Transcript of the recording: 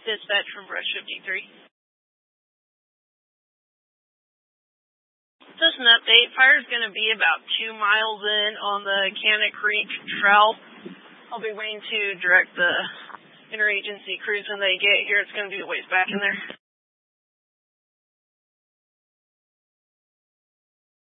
Dispatch from Brush 53. Just an update. Fire's going to be about 2 miles in on the Canna Creek Trail. I'll be waiting to direct the interagency crews when they get here. It's going to be a ways back in there.